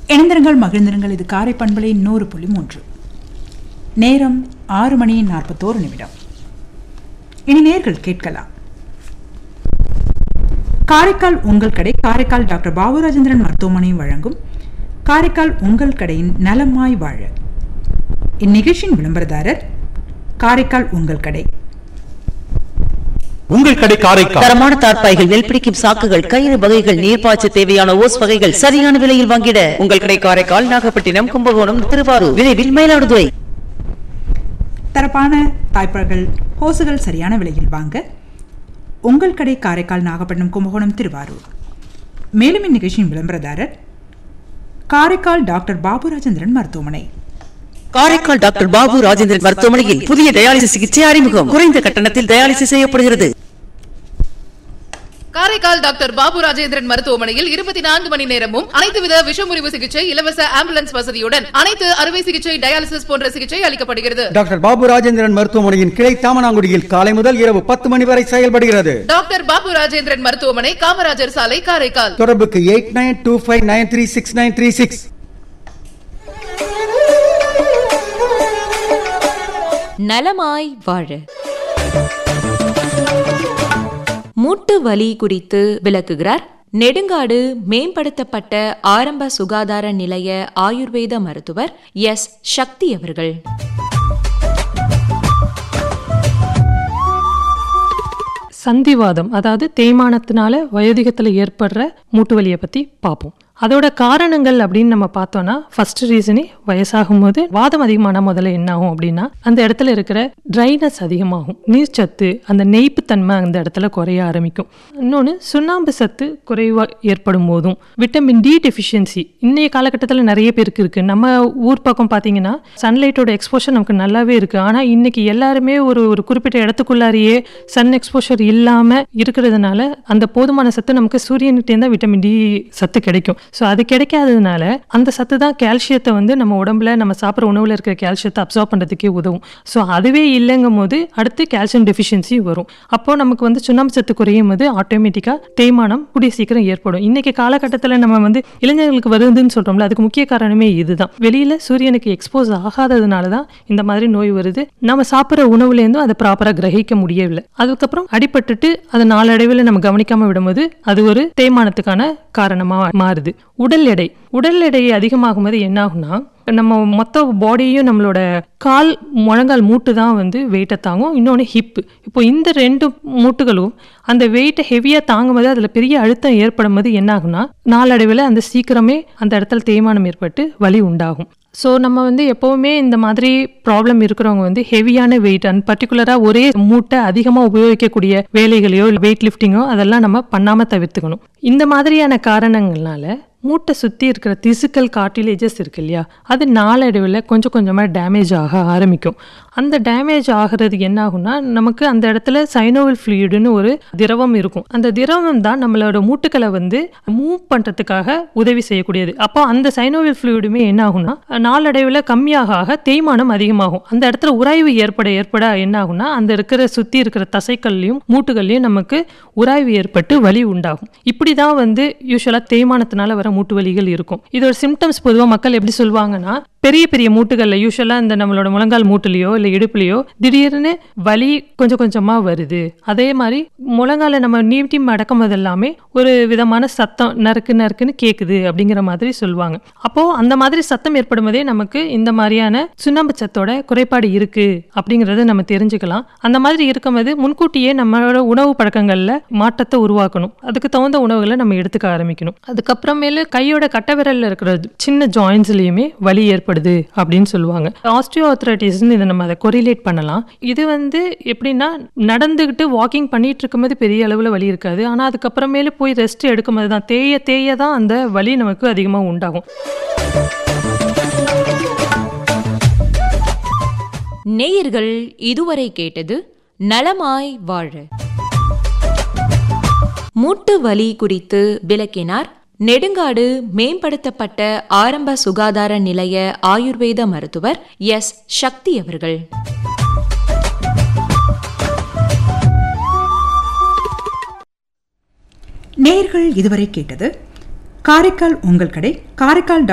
இணைந்திருங்கள், மகிழ்ந்திருங்கள். இது காரை பண்பலை 100.3. நேரம் 6:41. இனி நேர்கள் கேட்கலாம். காரைக்கால் உங்கள் கடை காரைக்கால் டாக்டர் பாபு ராஜேந்திரன் மருத்துவமனை வழங்கும் காரைக்கால் உங்கள் கடையின் நலமாய் வாழ. இந்நிகழ்ச்சியின் விளம்பரதாரர் காரைக்கால் உங்கள் கடை. உங்கள் கடை காரைக்கால். தரமான தார்ப்பாய்கள், நெல் பிடிக்கும் சாக்குகள், கயிறு வகைகள், நீர்ப்பாய்ச்ச தேவையான ஓஸ் வகைகள் சரியான விலையில் வாங்கிட உங்கள் கடை காரைக்கால், நாகப்பட்டினம், கும்பகோணம், திருவாரூர், விரைவில் மயிலாடுதுறை. தரப்பான தாய்ப்பாய்கள், ஹோசுகள் சரியான விலையில் வாங்க உங்கள் கடை காரைக்கால், நாகப்பட்டினம், கும்பகோணம், திருவாரூர். மேலும் இந்நிகழ்ச்சியின் விளம்பரதாரர் காரைக்கால் டாக்டர் பாபு ராஜேந்திரன் மருத்துவமனை. காரைக்கால் டாக்டர் பாபு ராஜேந்திரன் மருத்துவமனையில் புதிய டயாலிசிஸ் சிகிச்சை அறிமுகம். குறைந்த கட்டணத்தில் டயாலிசிஸ் செய்யப்படுகிறது. காரைக்கால் டாக்டர் பாபு ராஜேந்திரன் மருத்துவமனையில் 24 மணி நேரமும் அனைத்து வித விஷமுறிவு சிகிச்சை, இலவச ஆம்புலன்ஸ் வசதியுடன் அனைத்து அறுவை சிகிச்சை, டயாலிசிஸ் போன்ற சிகிச்சை அளிக்கப்படுகிறது. டாக்டர் பாபு ராஜேந்திரன் மருத்துவமனையின் கிளை தாமனாங்குடியில் காலை முதல் இரவு 10 மணி வரை செயல்படுகிறது. டாக்டர் பாபு ராஜேந்திரன் மருத்துவமனை, காமராஜர் சாலை, காரைக்கால். தொடர்புக்கு 8925936936. நலமாய் வாழ. மூட்டு வலி குறித்து விளக்குகிறார் நெடுங்காடு மேம்படுத்தப்பட்ட ஆரம்ப சுகாதார நிலைய ஆயுர்வேத மருத்துவர் எஸ். சக்தி அவர்கள். சந்திவாதம், அதாவது தேய்மானத்தினால வயோதிகத்தில் ஏற்படுற மூட்டு வலியை பற்றி பார்ப்போம். அதோட காரணங்கள் அப்படின்னு நம்ம பார்த்தோம்னா, ஃபர்ஸ்ட் ரீசனே வயசாகும் போது வாதம் அதிகமான முதல்ல என்ன ஆகும் அப்படின்னா, அந்த இடத்துல இருக்கிற ட்ரைனஸ் அதிகமாகும், நீர்ச்சத்து, அந்த நெய்ப்புத்தன்மை அந்த இடத்துல குறைய ஆரம்பிக்கும். இன்னொன்று, சுண்ணாம்பு சத்து குறைவாக ஏற்படும் போதும், விட்டமின் டி டெஃபிஷியன்சி இன்னைய காலகட்டத்தில் நிறைய பேருக்கு இருக்குது. நம்ம ஊர் பக்கம் பார்த்தீங்கன்னா சன்லைட்டோட எக்ஸ்போஷர் நமக்கு நல்லாவே இருக்குது. ஆனால் இன்னைக்கு எல்லாருமே ஒரு குறிப்பிட்ட இடத்துக்குள்ளாரியே சன் எக்ஸ்போஷர் இல்லாமல் இருக்கிறதுனால அந்த போதுமான சத்து நமக்கு சூரியன்கிட்டேருந்து விட்டமின் டி சத்து கிடைக்கும். ஸோ அது கிடைக்காததுனால அந்த சத்து தான் கால்சியத்தை நம்ம உடம்புல நம்ம சாப்பிட்ற உணவில் இருக்கிற கால்சியத்தை அப்சார்ப் பண்ணுறதுக்கே உதவும். ஸோ அதுவே இல்லைங்கும் போது அடுத்து கால்சியம் டெஃபிஷியன்சி வரும். அப்போ நமக்கு சுண்ணாம்பு சத்து குறையும் போது ஆட்டோமேட்டிக்காக தேய்மானம் கூடிய சீக்கிரம் ஏற்படும். இன்னைக்கு காலகட்டத்தில் நம்ம இளைஞர்களுக்கு வருதுன்னு சொல்கிறோம்ல, அதுக்கு முக்கிய காரணமே இதுதான். வெளியில் சூரியனுக்கு எக்ஸ்போஸ் ஆகாததுனால தான் இந்த மாதிரி நோய் வருது. நம்ம சாப்பிட்ற உணவுலேருந்தும் அதை ப்ராப்பராக கிரகிக்க முடியவில்லை. அதுக்கப்புறம் அடிபட்டுட்டு அதை நாளடைவில் நம்ம கவனிக்காமல் விடும்போது அது ஒரு தேய்மானத்துக்கான காரணமாக மாறுது. உடல் எடை அதிகமாகும் போது என்ன ஆகும்னா, நம்ம மொத்த பாடியும் நம்மளோட கால், முழங்கால் மூட்டு தான் வெயிட்டை தாங்கும். இன்னொன்று ஹிப்பு. இப்போ இந்த 2 மூட்டுகளும் அந்த வெயிட்டை ஹெவியாக தாங்கும் போது அதில் பெரிய அழுத்தம் ஏற்படும் போது என்ன ஆகும்னா, நாளடைவில் அந்த சீக்கிரமே அந்த இடத்துல தேய்மானம் ஏற்பட்டு வலி உண்டாகும். ஸோ நம்ம எப்போவுமே இந்த மாதிரி ப்ராப்ளம் இருக்கிறவங்க ஹெவியான வெயிட் அண்ட் பர்டிகுலராக ஒரே மூட்டை அதிகமாக உபயோகிக்கக்கூடிய வேலைகளையோ இல்லை வெயிட் லிஃப்டிங்கோ அதெல்லாம் நம்ம பண்ணாமல் தவிர்த்துக்கணும். இந்த மாதிரியான காரணங்கள்னால மூட்டை சுற்றி இருக்கிற திசுக்கள், கார்டிலேஜஸ் இருக்கு இல்லையா, அது நாளடைவில் கொஞ்சம் கொஞ்சமாக டேமேஜ் ஆக ஆரம்பிக்கும். அந்த டேமேஜ் ஆகிறது என்ன ஆகும்னா, நமக்கு அந்த இடத்துல சைனோவல் ஃப்ளூயிடுன்னு ஒரு திரவம் இருக்கும். அந்த திரவம் தான் நம்மளோட மூட்டுக்களை மூவ் பண்ணுறதுக்காக உதவி செய்யக்கூடியது. அப்போ அந்த சைனோவல் ஃப்ளூயிடுமே என்ன ஆகும்னா, நாளடைவில் கம்மியாக தேய்மானம் அதிகமாகும். அந்த இடத்துல உராய்வு ஏற்பட என்ன ஆகும்னா, அந்த சுற்றி இருக்கிற தசைகள்லையும் மூட்டுகள்லையும் நமக்கு உராய்வு ஏற்பட்டு வலி உண்டாகும். இப்படி தான் யூஸ்வலாக தேய்மானத்தினால வர மூட்டு வலிகள் இருக்கும். இதோட சிம்டம்ஸ் பொதுவாக மக்கள் எப்படி சொல்லுவாங்கன்னா, பெரிய பெரிய மூட்டுகளில் யூஸ்வலாக இந்த நம்மளோட முழங்கால் மூட்டுலையோ இல்லை இடுப்புலையோ திடீர்னு வலி கொஞ்சம் கொஞ்சமாக வருது. அதே மாதிரி முழங்கால நம்ம நீட்டி மடக்கும் போதெல்லாமே ஒரு விதமான சத்தம் நறுக்குன்னு கேட்குது அப்படிங்கிற மாதிரி சொல்லுவாங்க. அப்போது அந்த மாதிரி சத்தம் ஏற்படும் போதே நமக்கு இந்த மாதிரியான சுண்ணாம்பு சத்தோட குறைபாடு இருக்குது அப்படிங்கிறத நம்ம தெரிஞ்சுக்கலாம். அந்த மாதிரி இருக்கும்போது முன்கூட்டியே நம்மளோட உணவு பழக்கங்களில் மாற்றத்தை உருவாக்கணும். அதுக்கு தகுந்த உணவுகளை நம்ம எடுத்துக்க ஆரம்பிக்கணும். அதுக்கப்புறமேல கையோட கட்டை விரலில் இருக்கிற சின்ன ஜாயின்ஸ்லையுமே வலி ஏற்படுது அப்படின்னு சொல்லுவாங்க. ஆஸ்டியோஆர்த்ரைட்டிஸ்ன்னு இதை நம்ம அதை கொரிலேட் பண்ணலாம். இது எப்படின்னா, நடந்துக்கிட்டு வாக்கிங் பண்ணிட்டு இருக்கும்போது பெரிய அளவில் வலி இருக்காது. ஆனால் அதுக்கப்புறமேல போய் ரெஸ்ட் எடுக்கும்போது தான் தேய தான் அந்த வலி நமக்கு அதிகமாக உண்டாகும். நேயர்கள் இதுவரை கேட்டது நலமாய் வாழ. மூட்டு வலி குறித்து விளக்கினார் நெடுங்காடு மேம்படுத்தப்பட்ட ஆரம்ப சுகாதார நிலைய ஆயுர்வேத மருத்துவர் எஸ். சக்தி அவர்கள். நேயர்கள் இதுவரை கேட்டது காரைக்கால் உங்கள் கடை காரைக்கால்